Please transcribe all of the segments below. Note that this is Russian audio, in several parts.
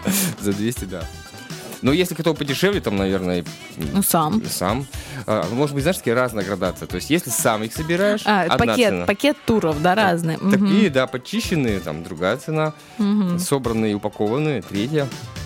За 200, да. Но если кто подешевле, там, наверное... Ну, сам. Может быть, знаешь, такие разные градации. То есть, если сам их собираешь, одна цена. Пакет туров, да, разные. Такие, да, подчищенные, там, другая цена. Собранные, упакованные, третья.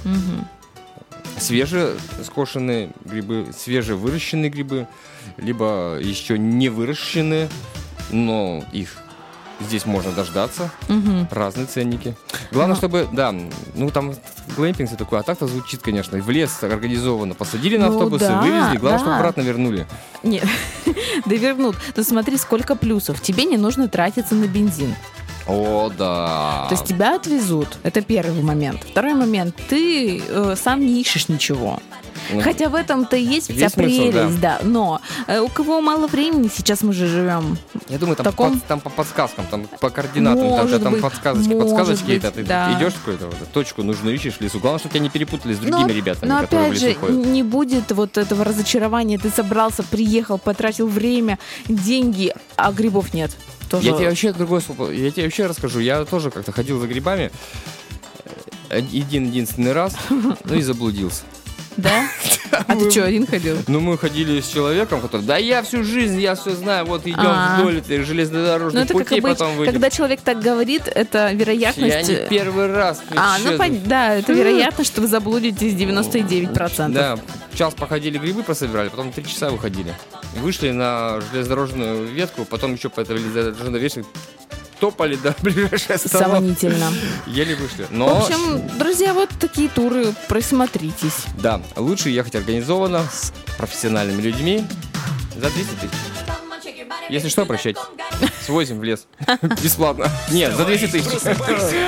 Свежескошенные грибы, свежевыращенные грибы, либо еще не выращенные, но их здесь можно дождаться. Разные ценники. Главное, чтобы, там глэмпинг все такое, а так-то звучит, конечно. В лес организованно посадили на автобусы, вывезли, главное, чтобы обратно вернули. Нет, да вернут. Но смотри, сколько плюсов. Тебе не нужно тратиться на бензин. О, да. То есть тебя отвезут. Это первый момент. Второй момент. Ты сам не ищешь ничего. Хотя в этом-то и есть вся прелесть, да. Но у кого мало времени, сейчас мы же живем. Я думаю, там по подсказкам, там по координатам, там подсказочки, это ты идешь в какую-то точку нужную ищешь в лесу. Главное, чтобы тебя не перепутали с другими ребятами, которые в лесу ходят. Но опять же, не будет вот этого разочарования. Ты собрался, приехал, потратил время, деньги, а грибов нет. Тоже... Я тебе вообще расскажу. Я тоже как-то ходил за грибами единственный раз, и заблудился. Да? А ты что, один ходил? Ну, мы ходили с человеком, который, я всю жизнь, я все знаю, вот идем вдоль этой железнодорожной пути, потом выйдем. Когда человек так говорит, это вероятность... Я не первый раз. Это вероятность, что вы заблудитесь 99%. Да, час походили, грибы прособирали, потом 3 часа выходили. Вышли на железнодорожную ветку, потом еще по этой железнодорожной ветке топали до ближайшей остановки. Сомнительно. Еле вышли. В общем, друзья, вот такие туры, присмотритесь. Да, лучше ехать организованно, с профессиональными людьми за 200 тысяч. Если что, прощайте. Свозим в лес. Бесплатно. Нет, за 200 тысяч.